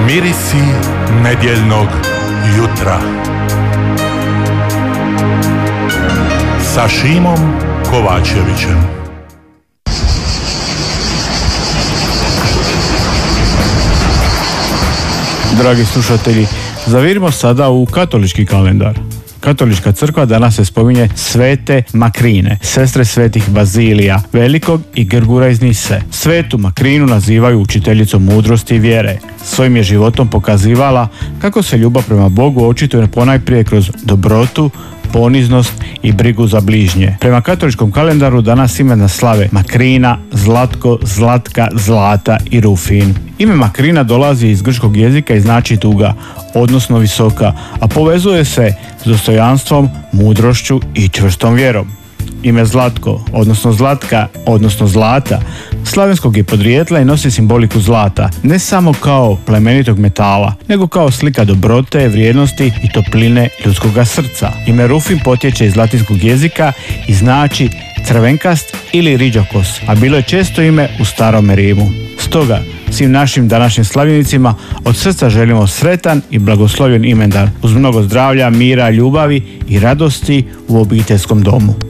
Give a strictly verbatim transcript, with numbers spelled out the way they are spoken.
Mirisi nedjeljnog jutra sa Šimom Kovačevićem. Dragi slušatelji, zavirimo sada u katolički kalendar. Katolička crkva danas se spominje svete Makrine, sestre svetih Bazilija Velikog i Grgura iz Nise. Svetu Makrinu nazivaju učiteljicom mudrosti i vjere. Svojim je životom pokazivala kako se ljubav prema Bogu očituje ponajprije kroz dobrotu, poniznost i brigu za bližnje. Prema katoličkom kalendaru danas imena slave Makrina, Zlatko, Zlatka, Zlata i Rufin. Ime Makrina dolazi iz grčkog jezika i znači duga, odnosno visoka, a povezuje se s dostojanstvom, mudrošću i čvrstom vjerom. Ime Zlatko, odnosno Zlatka, odnosno Zlata, slavenskog je podrijetla i nosi simboliku zlata, ne samo kao plemenitog metala, nego kao slika dobrote, vrijednosti i topline ljudskoga srca. Ime Rufin potječe iz latinskog jezika i znači crvenkast ili riđokos, a bilo je često ime u Starome Rimu. Stoga, svim našim današnjim slavljenicima od srca želimo sretan i blagoslovljen imendan uz mnogo zdravlja, mira, ljubavi i radosti u obiteljskom domu.